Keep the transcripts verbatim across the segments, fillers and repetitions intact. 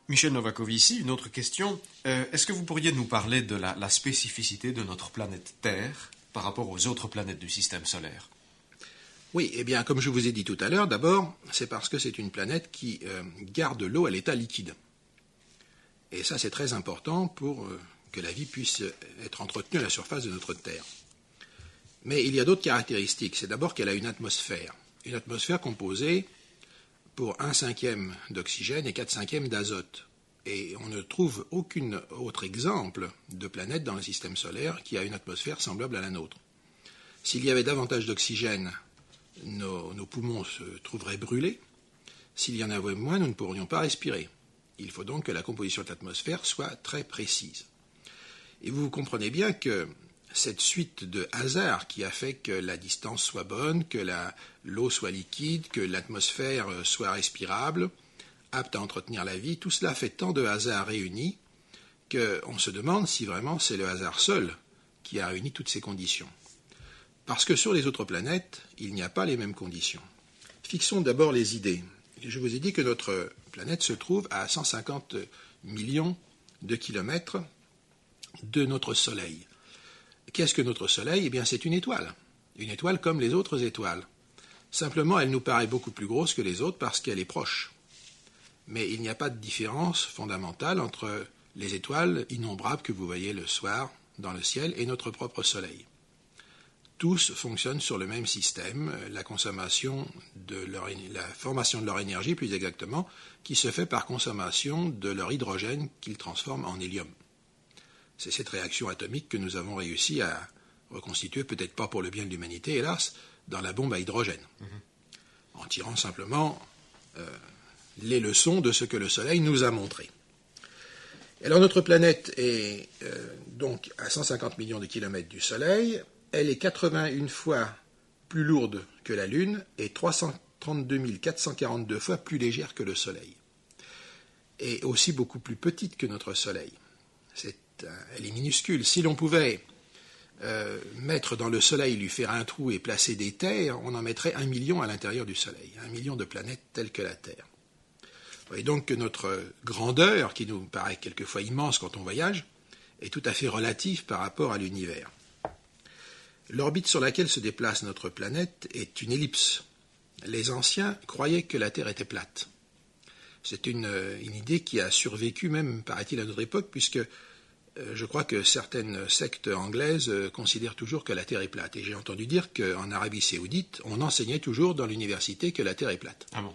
Michel Novakovici, une autre question. Euh, est-ce que vous pourriez nous parler de la, la spécificité de notre planète Terre par rapport aux autres planètes du système solaire? Oui, eh bien, comme je vous ai dit tout à l'heure, d'abord, c'est parce que c'est une planète qui euh, garde l'eau à l'état liquide. Et ça, c'est très important pour euh, que la vie puisse être entretenue à la surface de notre Terre. Mais il y a d'autres caractéristiques. C'est d'abord qu'elle a une atmosphère. Une atmosphère composée pour un cinquième d'oxygène et quatre cinquièmes d'azote. Et on ne trouve aucun autre exemple de planète dans le système solaire qui a une atmosphère semblable à la nôtre. S'il y avait davantage d'oxygène, nos, nos poumons se trouveraient brûlés. S'il y en avait moins, nous ne pourrions pas respirer. Il faut donc que la composition de l'atmosphère soit très précise. Et vous comprenez bien que cette suite de hasards qui a fait que la distance soit bonne, que la, l'eau soit liquide, que l'atmosphère soit respirable, apte à entretenir la vie, tout cela fait tant de hasards réunis qu'on se demande si vraiment c'est le hasard seul qui a réuni toutes ces conditions. Parce que sur les autres planètes, il n'y a pas les mêmes conditions. Fixons d'abord les idées. Je vous ai dit que notre planète se trouve à cent cinquante millions de kilomètres de notre Soleil. Qu'est-ce que notre Soleil? Eh bien, c'est une étoile. Une étoile comme les autres étoiles. Simplement, elle nous paraît beaucoup plus grosse que les autres parce qu'elle est proche. Mais il n'y a pas de différence fondamentale entre les étoiles innombrables que vous voyez le soir dans le ciel et notre propre Soleil. Tous fonctionnent sur le même système, la consommation de leur, la formation de leur énergie, plus exactement, qui se fait par consommation de leur hydrogène qu'ils transforment en hélium. C'est cette réaction atomique que nous avons réussi à reconstituer, peut-être pas pour le bien de l'humanité, hélas, dans la bombe à hydrogène, mmh. en tirant simplement euh, les leçons de ce que le Soleil nous a montré. Alors notre planète est euh, donc à cent cinquante millions de kilomètres du Soleil. Elle est quatre-vingt-une fois plus lourde que la Lune et trois cent trente-deux mille quatre cent quarante-deux fois plus légère que le Soleil. Et aussi beaucoup plus petite que notre Soleil. C'est Elle est minuscule. Si l'on pouvait euh, mettre dans le Soleil, lui faire un trou et placer des terres, on en mettrait un million à l'intérieur du Soleil. Un million de planètes telles que la Terre. Vous voyez donc que notre grandeur, qui nous paraît quelquefois immense quand on voyage, est tout à fait relative par rapport à l'univers. L'orbite sur laquelle se déplace notre planète est une ellipse. Les anciens croyaient que la Terre était plate. C'est une, une idée qui a survécu même, paraît-il, à notre époque, puisque je crois que certaines sectes anglaises considèrent toujours que la Terre est plate. Et j'ai entendu dire qu'en Arabie saoudite, on enseignait toujours dans l'université que la Terre est plate. Ah bon?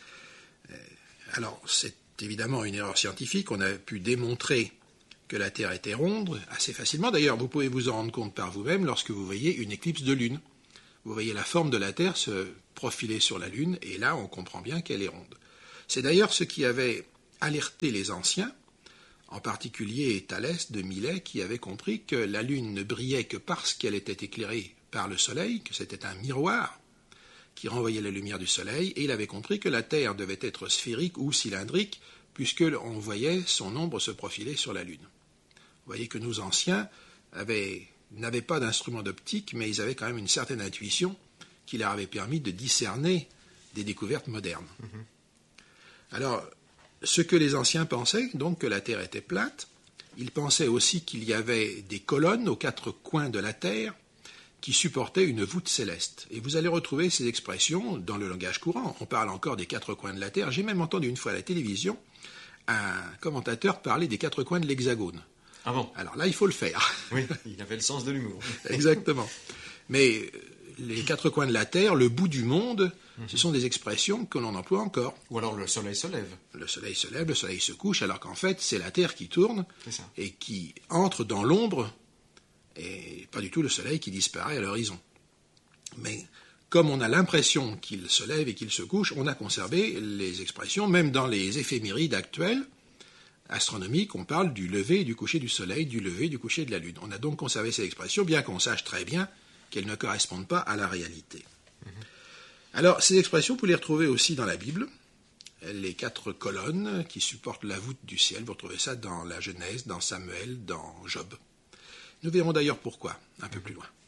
Alors, c'est évidemment une erreur scientifique. On a pu démontrer que la Terre était ronde assez facilement. D'ailleurs, vous pouvez vous en rendre compte par vous-même lorsque vous voyez une éclipse de Lune. Vous voyez la forme de la Terre se profiler sur la Lune, et là, on comprend bien qu'elle est ronde. C'est d'ailleurs ce qui avait alerté les anciens, en particulier Thalès de Milet, qui avait compris que la Lune ne brillait que parce qu'elle était éclairée par le Soleil, que c'était un miroir qui renvoyait la lumière du Soleil, et il avait compris que la Terre devait être sphérique ou cylindrique, puisqu'on voyait son ombre se profiler sur la Lune. Vous voyez que nos anciens avaient, n'avaient pas d'instrument d'optique, mais ils avaient quand même une certaine intuition qui leur avait permis de discerner des découvertes modernes. Mm-hmm. Alors, ce que les anciens pensaient, donc que la Terre était plate, ils pensaient aussi qu'il y avait des colonnes aux quatre coins de la Terre qui supportaient une voûte céleste. Et vous allez retrouver ces expressions dans le langage courant. On parle encore des quatre coins de la Terre. J'ai même entendu une fois à la télévision un commentateur parler des quatre coins de l'hexagone. Ah bon? Alors là, il faut le faire. Oui, il avait le sens de l'humour. Exactement. Mais les quatre coins de la Terre, le bout du monde, mmh. ce sont des expressions que l'on emploie encore. Ou alors le soleil se lève. Le soleil se lève, le soleil se couche, alors qu'en fait, c'est la Terre qui tourne c'est ça. Et qui entre dans l'ombre, et pas du tout le soleil qui disparaît à l'horizon. Mais comme on a l'impression qu'il se lève et qu'il se couche, on a conservé les expressions, même dans les éphémérides actuelles, astronomique, on parle du lever et du coucher du soleil, du lever et du coucher de la lune. On a donc conservé ces expressions, bien qu'on sache très bien qu'elles ne correspondent pas à la réalité. Mmh. Alors, ces expressions, vous pouvez les retrouver aussi dans la Bible. Les quatre colonnes qui supportent la voûte du ciel, vous retrouvez ça dans la Genèse, dans Samuel, dans Job. Nous verrons d'ailleurs pourquoi, un peu plus loin.